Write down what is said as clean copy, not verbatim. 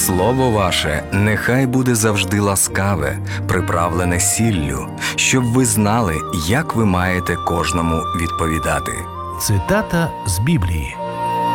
Слово ваше нехай буде завжди ласкаве, приправлене сіллю, щоб ви знали, як ви маєте кожному відповідати. Цитата з Біблії.